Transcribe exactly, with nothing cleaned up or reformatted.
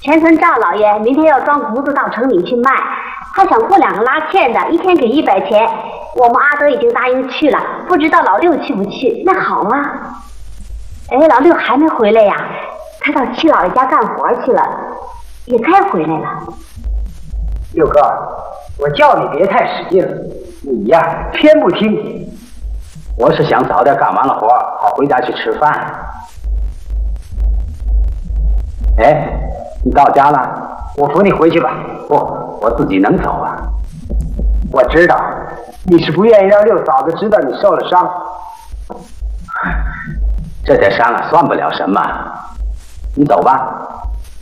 前村赵老爷明天要装谷子到城里去卖，他想雇两个拉纤的，一天给一百钱。我们阿德已经答应去了，不知道老六去不去？那好啊。哎，老六还没回来呀？他到七老爷家干活去了，也该回来了。 六哥，我叫你别太使劲了，你呀偏不听。 我是想早点干完了活，好回家去吃饭。哎，你到家了？ 我扶你回去吧。 不，我自己能走啊。 我知道，你是不愿意让六嫂子知道你受了伤。 这点伤啊，算不了什么。你走吧。